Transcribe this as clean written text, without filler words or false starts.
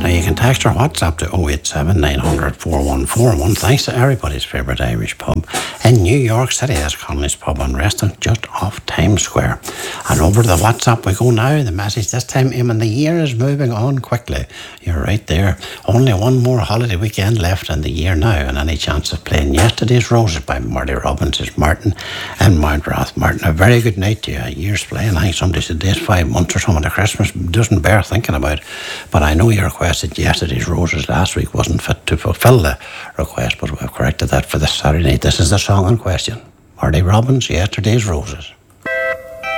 Now you can text or WhatsApp to 087 900 4141. Thanks to everybody's favourite Irish pub in New York City. That's Connolly's Pub and Restaurant, just off Times Square. And over to the WhatsApp we go now. The message this time, Eamon, the year is moving on quickly. You're right there. Only one more holiday weekend left in the year now, and any chance of playing Yesterday's Roses by Marty Robbins is Martin and Mount Rath. Martin, a very good night to you. A year's playing. I think somebody said this 5 months or something to Christmas doesn't bear thinking about. But I know you requested Yesterday's Roses last week wasn't fit to fulfil the request, but we've corrected that for this Saturday night. This is the song in question. Marty Robbins, Yesterday's Roses.